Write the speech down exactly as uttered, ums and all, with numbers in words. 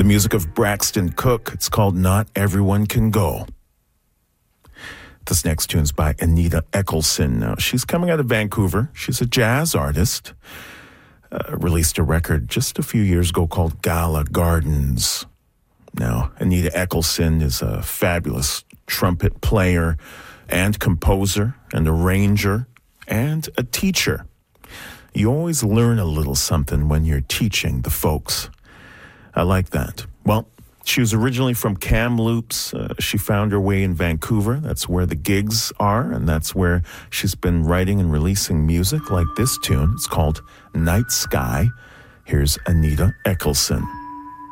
the music of Braxton Cook. It's called Not Everyone Can Go. This next tune's by Anita Eccleson. Now, she's coming out of Vancouver. She's a jazz artist. Uh, released a record just a few years ago called Gala Gardens. Now, Anita Eccleson is a fabulous trumpet player and composer and arranger and a teacher. You always learn a little something when you're teaching the folks. I like that. Well, she was originally from Kamloops. Uh, she found her way in Vancouver. That's where the gigs are, and that's where she's been writing and releasing music like this tune. It's called Night Sky. Here's Anita Eccleson.